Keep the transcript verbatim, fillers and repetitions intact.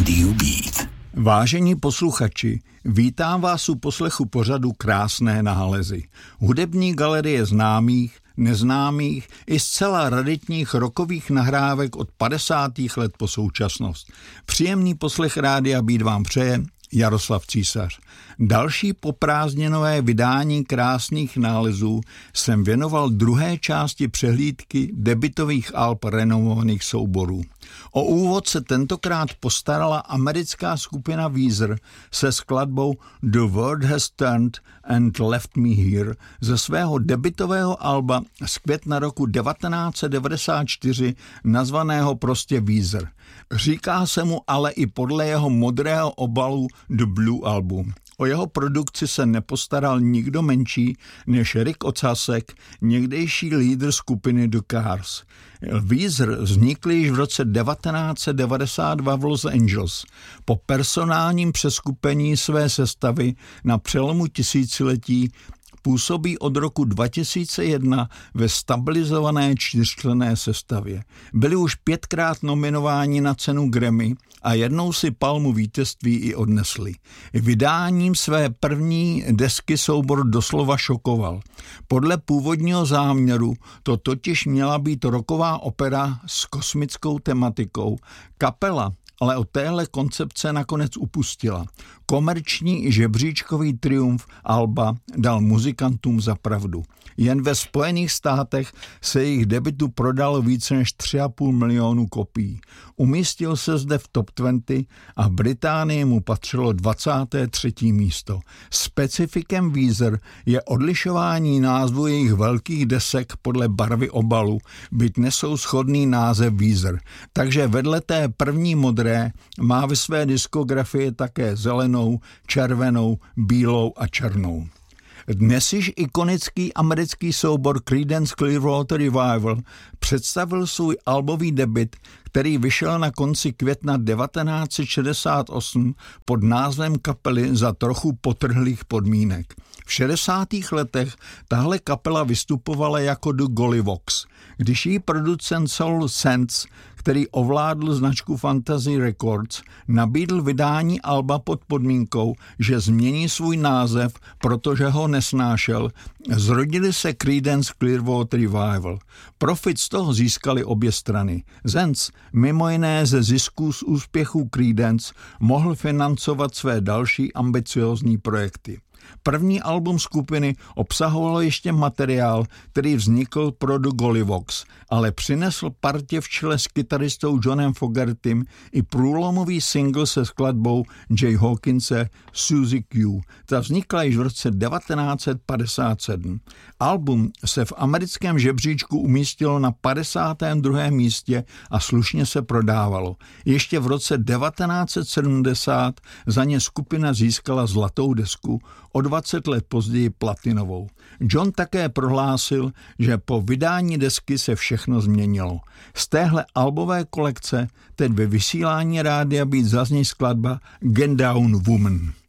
Rádiu Beat. Vážení posluchači, vítám vás u poslechu pořadu Krásné nálezy. Hudební galerie známých, neznámých i zcela raritních rockových nahrávek od padesátých let po současnost. Příjemný poslech Rádia Beat vám přeje Jaroslav Císař. Další poprázdninové vydání Krásných nálezů jsem věnoval druhé části přehlídky debutových alb renomovaných souborů. O úvod se tentokrát postarala americká skupina Weezer se skladbou The World Has Turned and Left Me Here ze svého debutového alba z května roku devatenáct set devadesát čtyři nazvaného prostě Weezer. Říká se mu ale i podle jeho modrého obalu The Blue Album. O jeho produkci se nepostaral nikdo menší než Rick Ocasek, někdejší lídr skupiny The Cars. Weezer vznikl již v roce devatenáct set devadesát dva v Los Angeles. Po personálním přeskupení své sestavy na přelomu tisíciletí působí od roku dva tisíce jedna ve stabilizované čtyřčlenné sestavě. Byli už pětkrát nominováni na cenu Grammy a jednou si palmu vítězství i odnesli. Vydáním své první desky soubor doslova šokoval. Podle původního záměru to totiž měla být rocková opera s kosmickou tematikou. Kapela ale od téhle koncepce nakonec upustila. Komerční i žebříčkový triumf alba dal muzikantům za pravdu. Jen ve Spojených státech se jejich debutu prodalo více než tři a půl milionu kopií. Umístil se zde v top dvacet a v Británii mu patřilo dvacáté třetí místo. Specifikem Weezer je odlišování názvu jejich velkých desek podle barvy obalu, byť nesou shodný název Weezer. Takže vedle té první modré má ve své diskografii také zelenou, červenou, bílou a černou. Dnes již ikonický americký soubor Creedence Clearwater Revival představil svůj albový debut, který vyšel na konci května devatenáct set šedesát osm pod názvem kapely Za trochu potrhlých podmínek. V šedesátých letech tahle kapela vystupovala jako The Golliwogs. Když jí producent Soul Sands, který ovládl značku Fantasy Records, nabídl vydání alba pod podmínkou, že změní svůj název, protože ho nesnášel, zrodili se Creedence Clearwater Revival. Profit z toho získali obě strany. Sands mimo jiné ze zisků z úspěchů Creedence mohl financovat své další ambiciózní projekty. První album skupiny obsahovalo ještě materiál, který vznikl pro The Golliwogs, ale přinesl partě v čele s kytaristou Johnem Fogertym i průlomový single se skladbou Jay Hawkinse Suzy Q. Ta vznikla již v roce devatenáct set padesát sedm. Album se v americkém žebříčku umístilo na padesátém druhém místě a slušně se prodávalo. Ještě v roce devatenáct set sedmdesát za ně skupina získala zlatou desku, o dvacet let později platinovou. John také prohlásil, že po vydání desky se všechno změnilo. Z téhle albové kolekce teď ve vysílání Rádia Beat zazní skladba Get Down Woman.